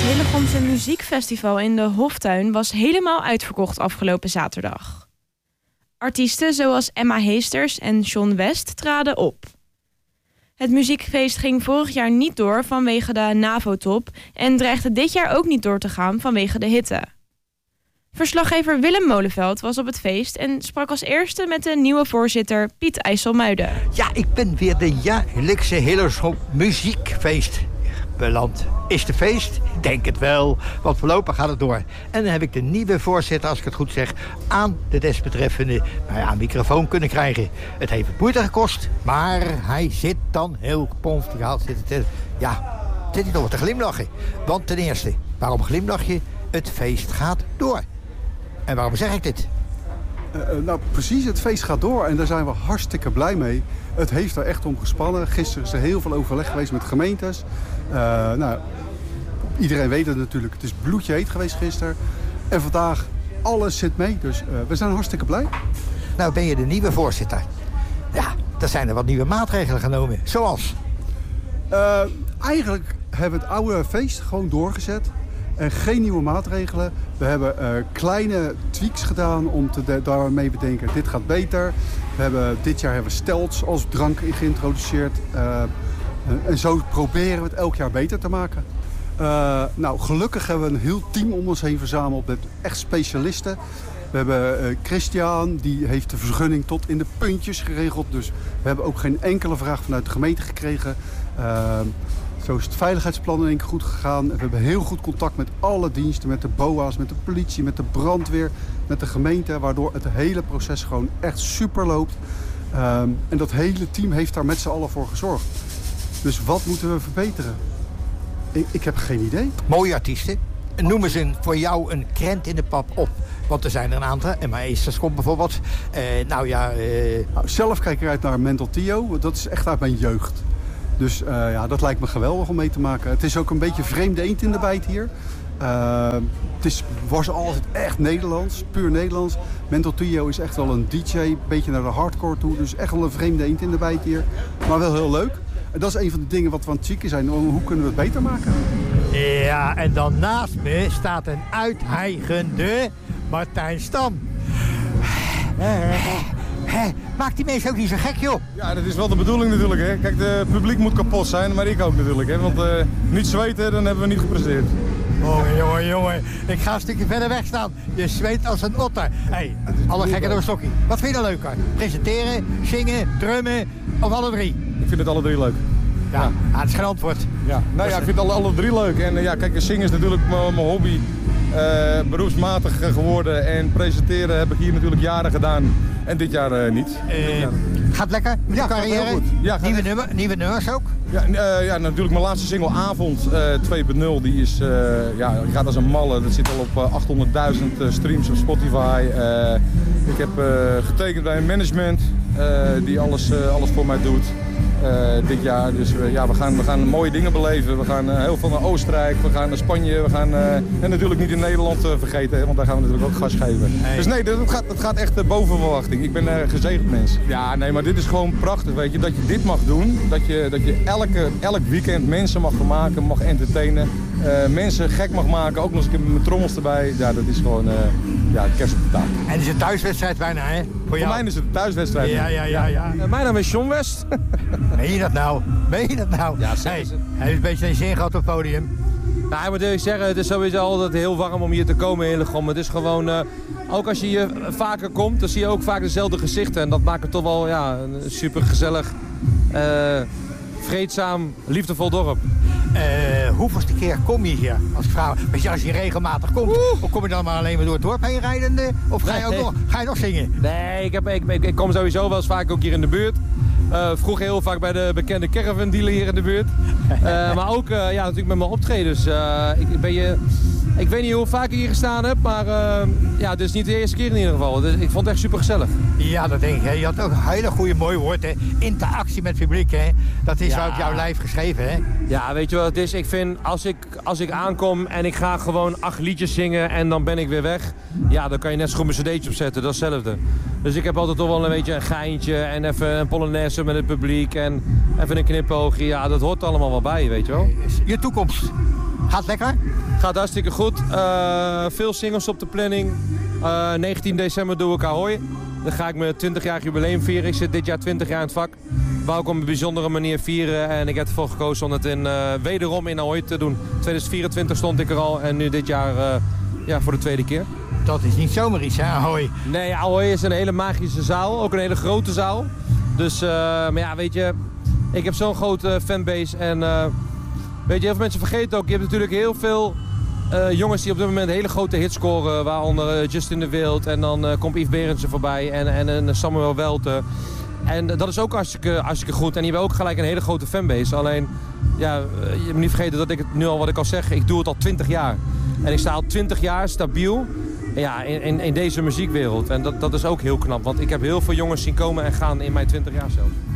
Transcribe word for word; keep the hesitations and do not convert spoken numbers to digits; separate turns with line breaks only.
Hillegomse muziekfestival in de Hoftuin was helemaal uitverkocht afgelopen zaterdag. Artiesten zoals Emma Heesters en John West traden op. Het muziekfeest ging vorig jaar niet door vanwege de NAVO-top en dreigde dit jaar ook niet door te gaan vanwege de hitte. Verslaggever Willem Molenveld was op het feest en sprak als eerste met de nieuwe voorzitter Piet IJsselmuiden.
Ja, ik ben weer de jaarlijkse Hillegom muziekfeest beland. Is het feest? Ik denk het wel, want voorlopig gaat het door. En dan heb ik de nieuwe voorzitter, als ik het goed zeg, aan de desbetreffende nou ja, microfoon kunnen krijgen. Het heeft het moeite gekost, maar hij zit dan heel pontificaal. Zit het, ja, zit hij toch wat te glimlachen. Want ten eerste, waarom glimlach je? Het feest gaat door. En waarom zeg ik dit?
Uh, nou, precies, het feest gaat door en daar zijn we hartstikke blij mee. Het heeft er echt om gespannen. Gisteren is er heel veel overleg geweest met gemeentes. Uh, nou, iedereen weet het natuurlijk. Het is bloedje heet geweest gisteren. En vandaag, alles zit mee. Dus uh, we zijn hartstikke blij.
Nou, ben je de nieuwe voorzitter. Ja, er zijn er wat nieuwe maatregelen genomen. Zoals?
Uh, eigenlijk hebben we het oude feest gewoon doorgezet. En geen nieuwe maatregelen. We hebben uh, kleine tweaks gedaan om te de, daarmee te bedenken, dit gaat beter. We hebben, dit jaar hebben we stelts als drank geïntroduceerd. Uh, uh, en zo proberen we het elk jaar beter te maken. Uh, nou, gelukkig hebben we een heel team om ons heen verzameld met echt specialisten. We hebben uh, Christian, die heeft de vergunning tot in de puntjes geregeld. Dus we hebben ook geen enkele vraag vanuit de gemeente gekregen. Uh, Zo is het veiligheidsplan in één keer goed gegaan. We hebben heel goed contact met alle diensten, met de B O A's, met de politie, met de brandweer, met de gemeente. Waardoor het hele proces gewoon echt super loopt. Um, en dat hele team heeft daar met z'n allen voor gezorgd. Dus wat moeten we verbeteren? Ik, ik heb geen idee.
Mooie artiesten. Noem eens een, voor jou een krent in de pap op. Want er zijn er een aantal. En mijn Eesters komt bijvoorbeeld. Uh, nou ja... Uh...
Nou, zelf kijk ik uit naar Mental Tio. Dat is echt uit mijn jeugd. Dus uh, ja, dat lijkt me geweldig om mee te maken. Het is ook een beetje vreemde eend in de bijt hier. Uh, het is, was altijd echt Nederlands, puur Nederlands. Mental Trio is echt wel een D J, een beetje naar de hardcore toe. Dus echt wel een vreemde eend in de bijt hier. Maar wel heel leuk. En dat is een van de dingen wat we aan het chicken zijn. Hoe kunnen we het beter maken?
Ja, en dan naast me staat een uithijgende Martijn Stam. Hé, maakt die mensen ook niet zo gek, joh?
Ja, dat is wel de bedoeling natuurlijk, hè. Kijk, het publiek moet kapot zijn, maar ik ook natuurlijk, hè. Want uh, niet zweten, dan hebben we niet gepresteerd.
Oh, jongen, jongen. Ik ga een stukje verder weg staan. Je zweet als een otter. Hé, hey, alle gekken door een stokje. Wat vind je nou leuker? Presenteren, zingen, drummen of alle drie?
Ik vind het alle drie leuk.
Ja, ja. Ah, het is geen antwoord.
Ja, nou ja, ik vind alle, alle drie leuk. En uh, ja, kijk, zingen is natuurlijk mijn hobby. Uh, beroepsmatig geworden en presenteren heb ik hier natuurlijk jaren gedaan en dit jaar uh, niet.
Uh, gaat lekker met
ja,
de carrière?
Gaat goed. Ja, gaat
nieuwe,
echt...
nummer, nieuwe nummers ook?
Ja, uh, ja, natuurlijk mijn laatste single Avond uh, twee punt nul, die is, uh, ja, die gaat als een malle. Dat zit al op uh, achthonderdduizend uh, streams op Spotify. Uh, ik heb uh, getekend bij een management uh, die alles, uh, alles voor mij doet. Uh, dit jaar. Dus uh, ja, we gaan, we gaan mooie dingen beleven. We gaan uh, heel veel naar Oostenrijk, we gaan naar Spanje, we gaan uh, en natuurlijk niet in Nederland uh, vergeten, hè, want daar gaan we natuurlijk ook gas geven. Hey. Dus nee, dat gaat, dat gaat echt uh, boven verwachting. Ik ben een uh, gezegend mens. Ja, nee, maar dit is gewoon prachtig, weet je, dat je dit mag doen. Dat je, dat je elke, elk weekend mensen mag vermaken, mag entertainen. Uh, mensen gek mag maken, ook nog eens met mijn trommels erbij. Ja, dat is gewoon uh, ja, kerst op de taart.
En het is een thuiswedstrijd bijna, hè? Voor,
Voor mij is het een thuiswedstrijd.
Ja, ja, ja. ja.
Uh, mijn naam is John West.
Meen je dat nou? Meen je dat nou?
Ja,
hey, hij heeft een beetje een zin gehad op het podium.
Nou, ik moet eerlijk zeggen, het is sowieso altijd heel warm om hier te komen in Hillegom. Het is gewoon, uh, ook als je hier vaker komt, dan zie je ook vaak dezelfde gezichten. En dat maakt het toch wel ja, een super gezellig, uh, vreedzaam, liefdevol dorp.
Uh, hoeveelste keer kom je hier? Als ik vraag, weet je, als je regelmatig komt, Oeh. of kom je dan maar alleen maar door het dorp heen rijdende? Of ga je, ook nog, ga je nog zingen?
Nee, ik, heb, ik, ik, ik kom sowieso wel eens vaak ook hier in de buurt. Uh, vroeger heel vaak bij de bekende caravan dealer hier in de buurt. Uh, maar ook uh, ja, natuurlijk met mijn optredens. Uh, ik, ben je, ik weet niet hoe vaak ik hier gestaan heb, maar uh, ja, dit is niet de eerste keer in ieder geval. Dus ik vond het echt super gezellig.
Ja, dat denk ik. Hè. Je had ook een hele goede mooi woord, hè. Interactie met het publiek, hè. Dat is ja. Op jouw lijf geschreven, hè.
Ja, weet je wat het is? Ik vind, als ik, als ik aankom en ik ga gewoon acht liedjes zingen en dan ben ik weer weg. Ja, dan kan je net zo goed mijn cd'tje opzetten, dat is hetzelfde. Dus ik heb altijd toch wel een beetje een geintje en even een polonaise met het publiek en even een knipoogje. Ja, dat hoort allemaal wel bij, weet je wel.
Je toekomst? Gaat lekker?
Gaat hartstikke goed. Uh, veel singles op de planning. Uh, negentien december doe ik Ahoy. Dan ga ik mijn twintig-jarig jubileum vieren. Ik zit dit jaar twintig jaar in het vak. Wou ik op een bijzondere manier vieren. En ik heb ervoor gekozen om het in, uh, wederom in Ahoy te doen. tweeduizend vierentwintig stond ik er al. En nu dit jaar uh, ja, voor de tweede keer.
Dat is niet zomaar iets, hè, Ahoy?
Nee, Ahoy is een hele magische zaal. Ook een hele grote zaal. Dus, uh, maar ja, weet je... Ik heb zo'n grote fanbase. En uh, weet je, heel veel mensen vergeten ook. Je hebt natuurlijk heel veel... Uh, jongens die op dit moment hele grote hits scoren, waaronder uh, Justin de Wild en dan uh, komt Yves Berendsen voorbij en, en, en Samuel Welte. En uh, dat is ook hartstikke, hartstikke goed en die hebben ook gelijk een hele grote fanbase. Alleen, ja, uh, je moet niet vergeten dat ik het nu al, wat ik al zeg, ik doe het al twintig jaar. En ik sta al twintig jaar stabiel ja, in, in, in deze muziekwereld. En dat, dat is ook heel knap, want ik heb heel veel jongens zien komen en gaan in mijn twintig jaar zelf.